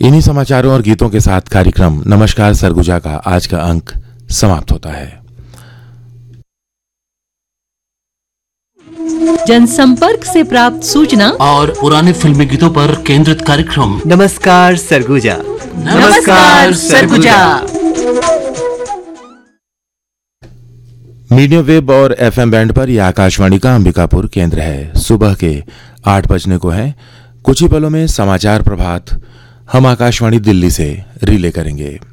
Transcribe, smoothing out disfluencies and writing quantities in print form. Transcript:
इन्हीं समाचारों और गीतों के साथ कार्यक्रम नमस्कार सरगुजा का आज का अंक समाप्त होता है। जनसंपर्क से प्राप्त सूचना और पुराने फिल्मी गीतों पर केंद्रित कार्यक्रम नमस्कार सरगुजा। नमस्कार सरगुजा। मीडियम वेब और एफएम बैंड पर यह आकाशवाणी का अंबिकापुर केंद्र है। सुबह के 8 बजने को है। कुछ ही पलों में समाचार प्रभात हम आकाशवाणी दिल्ली से रिले करेंगे।